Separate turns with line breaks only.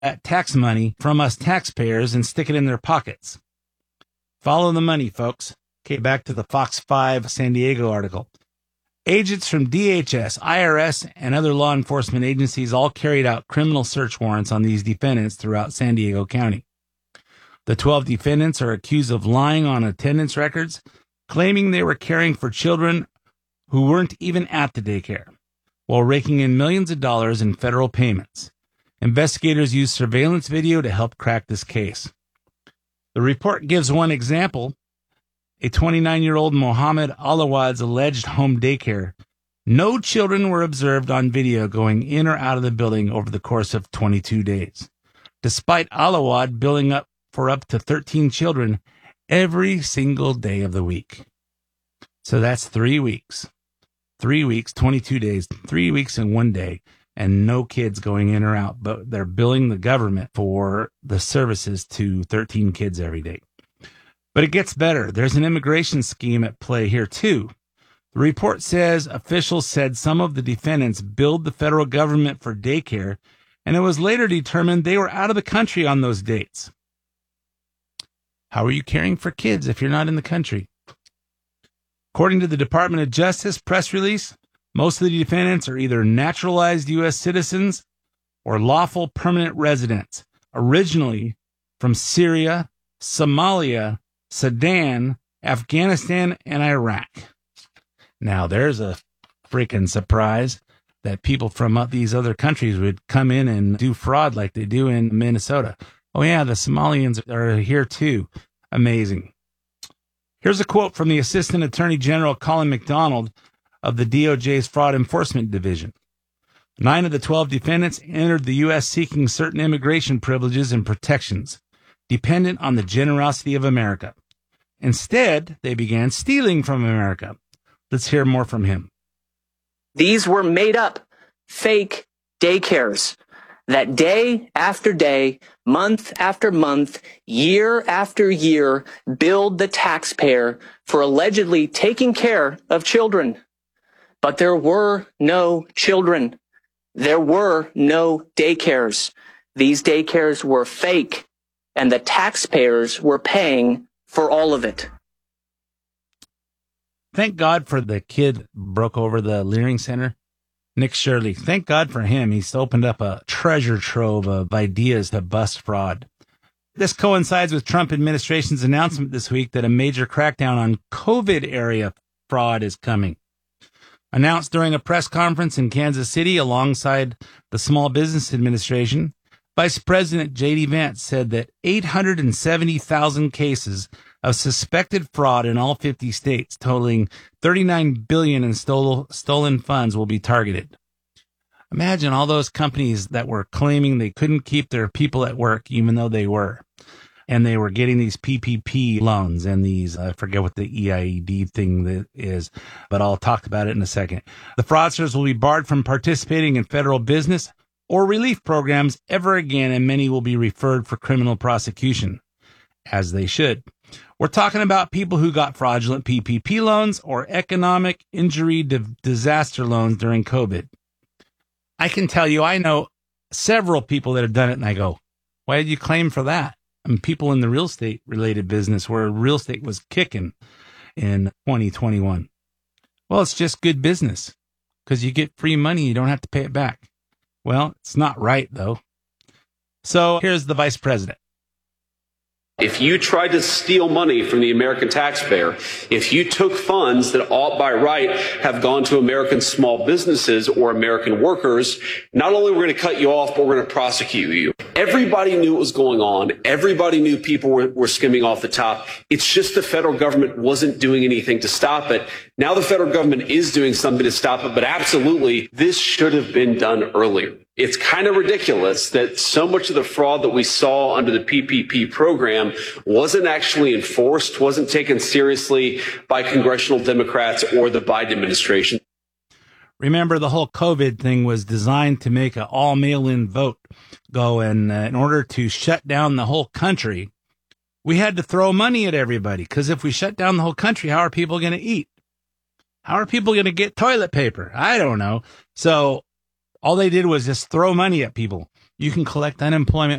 that tax money from us taxpayers and stick it in their pockets. Follow the money, folks. Okay, back to the Fox 5 San Diego article. Agents from DHS, IRS, and other law enforcement agencies all carried out criminal search warrants on these defendants throughout San Diego County. The 12 defendants are accused of lying on attendance records, claiming they were caring for children who weren't even at the daycare, while raking in millions of dollars in federal payments. Investigators used surveillance video to help crack this case. The report gives one example. A 29-year-old Mohammed Alawad's alleged home daycare. No children were observed on video going in or out of the building over the course of 22 days, despite Alawad billing up for up to 13 children every single day of the week. So that's 3 weeks. 3 weeks, 22 days, 3 weeks and 1 day, and no kids going in or out, but they're billing the government for the services to 13 kids every day. But it gets better. There's an immigration scheme at play here, too. The report says officials said some of the defendants billed the federal government for daycare, and it was later determined they were out of the country on those dates. How are you caring for kids if you're not in the country? According to the Department of Justice press release, most of the defendants are either naturalized U.S. citizens or lawful permanent residents, originally from Syria, Somalia, Sudan, Afghanistan, and Iraq. Now, there's a freaking surprise that people from these other countries would come in and do fraud like they do in Minnesota. Oh, yeah, the Somalians are here, too. Amazing. Here's a quote from the Assistant Attorney General, Colin McDonald, of the DOJ's Fraud Enforcement Division. 9 of the 12 defendants entered the U.S. seeking certain immigration privileges and protections, dependent on the generosity of America. Instead, they began stealing from America. Let's hear more from him.
These were made up, fake daycares that day after day, month after month, year after year, billed the taxpayer for allegedly taking care of children. But there were no children. There were no daycares. These daycares were fake, and the taxpayers were paying for all of it.
Thank God for the kid broke over the Leering Center. Nick Shirley. Thank God for him. He's opened up a treasure trove of ideas to bust fraud. This coincides with Trump administration's announcement this week that a major crackdown on COVID area fraud is coming. Announced during a press conference in Kansas City alongside the Small Business Administration, Vice President J.D. Vance said that 870,000 cases of suspected fraud in all 50 states, totaling $39 billion in stolen funds, will be targeted. Imagine all those companies that were claiming they couldn't keep their people at work, even though they were. And they were getting these PPP loans and these, I forget what the EIED thing that is, but I'll talk about it in a second. The fraudsters will be barred from participating in federal business or relief programs ever again, and many will be referred for criminal prosecution, as they should. We're talking about people who got fraudulent PPP loans or economic injury disaster loans during COVID. I can tell you, I know several people that have done it, and I go, why did you claim for that? And people in the real estate related business where real estate was kicking in 2021. Well, it's just good business because you get free money. You don't have to pay it back. Well, it's not right, though. So here's the vice president.
If you tried to steal money from the American taxpayer, if you took funds that ought by right have gone to American small businesses or American workers, not only we're going to cut you off, but we're going to prosecute you. Everybody knew what was going on. Everybody knew people were skimming off the top. It's just the federal government wasn't doing anything to stop it. Now the federal government is doing something to stop it, but absolutely, this should have been done earlier. It's kind of ridiculous that so much of the fraud that we saw under the PPP program wasn't actually enforced, wasn't taken seriously by congressional Democrats or the Biden administration.
Remember, the whole COVID thing was designed to make an all mail-in vote go, and in order to shut down the whole country, we had to throw money at everybody, because if we shut down the whole country, how are people going to eat? How are people going to get toilet paper? I don't know. So all they did was just throw money at people. you can collect unemployment